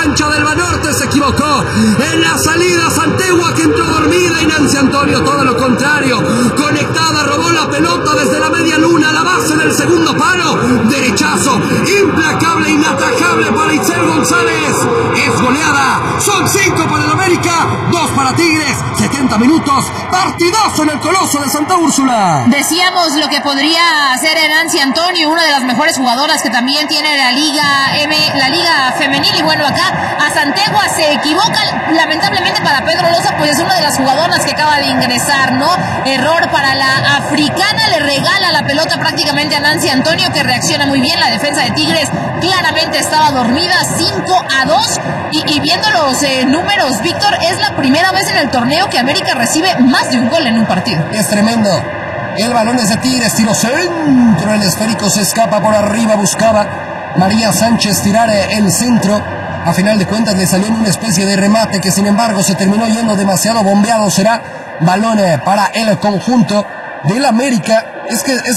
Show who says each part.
Speaker 1: cancha del Banorte se equivocó. En la salida Santegua, que entró dormida, y Nancy Antonio todo lo contrario. Conectada, robó la pelota desde la media luna a la base del segundo palo. Derechazo, implacable, inatajable para Itzel González. Es goleada. Son 5 para el América, 2 para Tigres. 70 minutos, partidazo en el Coloso de Santa Úrsula.
Speaker 2: Decíamos lo que podría hacer Nancy Antonio, una de las mejores jugadoras que también tiene la Liga Femenil. Y bueno, acá a Santegua se equivoca, lamentablemente para Pedro Loza, pues es una de las jugadoras que acaba de ingresar, ¿no? Error para la africana, le regala la pelota prácticamente a Nancy Antonio, que reacciona muy bien. La defensa de Tigres claramente estaba dormida, 5-2. Y viendo los números, Víctor, es la primera vez en el torneo que América recibe más de un gol en un partido.
Speaker 3: Es tremendo. El balón es de Tigres, tiro centro, el esférico se escapa por arriba, buscaba María Sánchez tirar el centro. A final de cuentas le salió en una especie de remate que sin embargo se terminó yendo demasiado bombeado. Será balón para el conjunto del América. Es que es